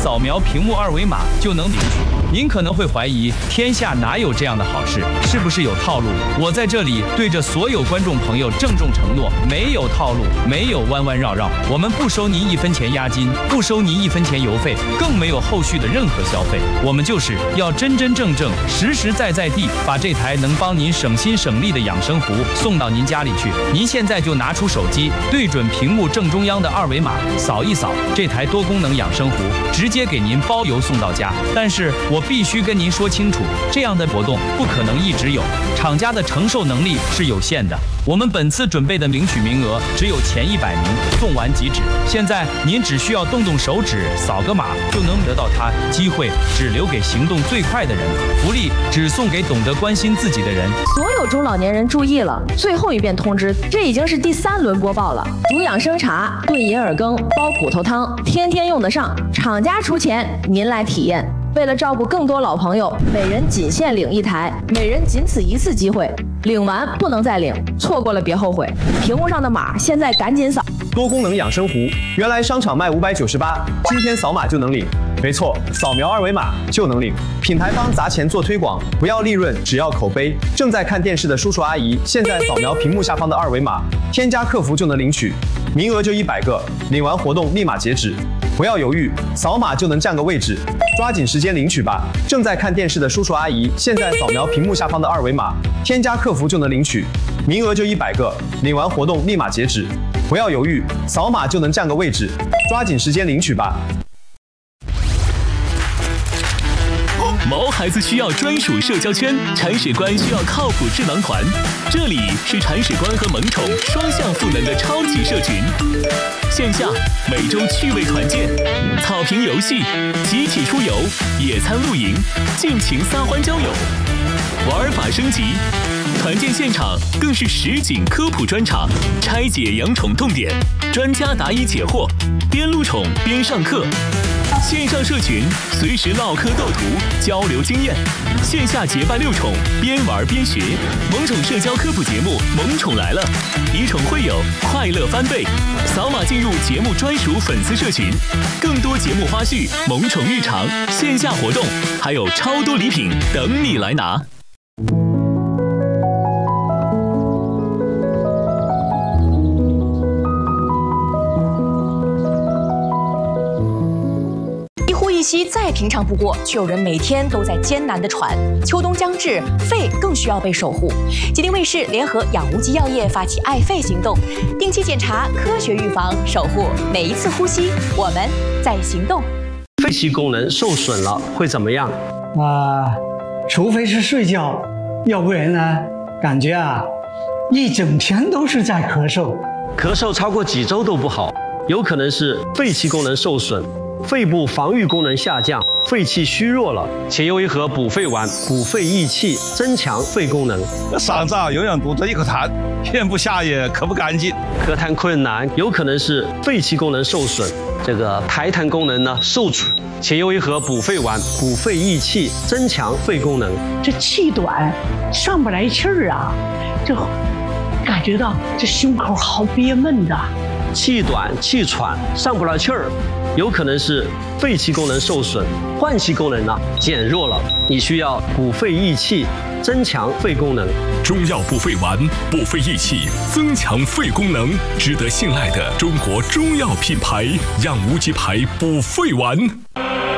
扫描屏幕二维码就能领取。您可能会怀疑，天下哪有这样的好事？是不是有套路？我在这里对着所有观众朋友郑重承诺，没有套路，没有弯弯绕绕，我们不收您1分钱押金，不收您1分钱邮费，更没有后续的任何消费。我们就是要真真正正、实实在在地把这台能帮您省心省力的养生服送到您家里去。您现在就拿出手机，对准屏幕正中央的二维码，扫一扫，这台多功能养生服直接给您包邮送到家。但是我必须跟您说清楚，这样的活动不可能一直有，厂家的承受能力是有限的。我们本次准备的领取名额只有前100名，送完即止。现在您只需要动动手指，扫个码就能得到它，机会只留给行动最快的人，福利只送给懂得关心自己的人。 所有中老年人注意了，最后一遍通知，这已经是第3轮播报了。煮养生茶、炖银耳羹、煲骨头汤，天天用得上，厂家出钱，您来体验。为了照顾更多老朋友，每人仅限领1台，每人仅此1次机会，领完不能再领，错过了别后悔。屏幕上的码现在赶紧扫。 多功能养生壶，原来商场卖598，今天扫码就能领。没错，扫描二维码就能领。品牌方砸钱做推广，不要利润，只要口碑。正在看电视的叔叔阿姨，现在扫描屏幕下方的二维码，添加客服就能领取，名额就100个，领完活动立马截止。不要犹豫，扫码就能占个位置，抓紧时间领取吧！正在看电视的叔叔阿姨，现在扫描屏幕下方的二维码，添加客服就能领取，名额就100个，领完活动立马截止。不要犹豫，扫码就能占个位置，抓紧时间领取吧！ 毛孩子需要专属社交圈，铲屎官需要靠谱智囊团。这里是铲屎官和萌宠双向赋能的超级社群。线下每周趣味团建、草坪游戏、集体出游、野餐露营、尽情撒欢交友，玩法升级。团建现场更是实景科普专场，拆解养宠痛点，专家答疑解惑，边录宠边上课。线上社群随时唠嗑斗图，交流经验；线下结伴遛宠，边玩边学。萌宠社交科普节目《萌宠来了》，以宠会友，快乐翻倍。扫码进入节目专属粉丝社群，更多节目花絮、萌宠日常、线下活动，还有超多礼品等你来拿。 息再平常不过，却有人每天都在艰难地喘。秋冬将至，肺更需要被守护。吉林卫视联合养无极药业发起爱肺行动，定期检查，科学预防，守护每一次呼吸。我们在行动。 肺气功能受损了会怎么样？ 除非是睡觉，要不然呢，感觉一整天都是在咳嗽。 咳嗽超过几周都不好，有可能是肺气功能受损。肺部防御功能下降，肺气虚弱了，且又一盒补肺丸，补肺益气，增强肺功能。 嗓子永远堵着一口痰，咽不下也咳不干净， 咳痰困难，有可能是肺气功能受损，这个排痰功能呢受阻，且又一盒补肺丸，补肺益气，增强肺功能。 这气短，上不来气儿啊，这感觉到这胸口好憋闷的。 气短气喘上不来气儿，有可能是肺气功能受损，换气功能呢减弱了，你需要补肺益气，增强肺功能。 中药补肺丸，补肺益气，增强肺功能，值得信赖的中国中药品牌养无极牌补肺丸。